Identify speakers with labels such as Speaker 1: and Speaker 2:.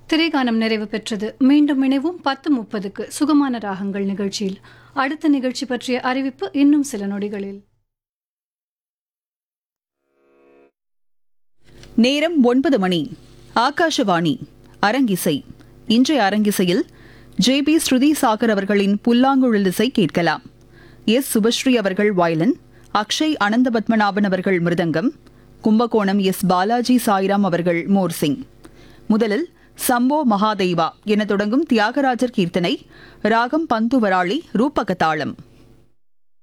Speaker 1: திரைகானம் நிறைவு பெற்றது. மீண்டும் இணைவும் 10:30க்கு சுகமான ராகங்கள் நிகழ்ச்சியில். அடுத்த நிகழ்ச்சி பற்றிய அறிவிப்பு இன்னும் சில நொடிகளில்.
Speaker 2: நேரம் 9 மணி. ஆகாஷவாணி அரங்கிசை. இன்றைய அரங்கிசையில் ஜே.பி. ஸ்ருதி சாகர் அவர்களின் புல்லாங்குழல் இசை கேட்கலாம். எஸ். சுபஸ்ரீ அவர்கள் வயலின், அக்ஷய் அனந்தபத்மநாபன் அவர்கள் மிருதங்கம், கும்பகோணம் எஸ். பாலாஜி சாய்ராம் அவர்கள் மோர்சிங். முதலில் சம்போ மகாதேவா என தொடங்கும் தியாகராஜர் கீர்த்தனை, ராகம் பந்துவராளி, ரூபகதாளம்.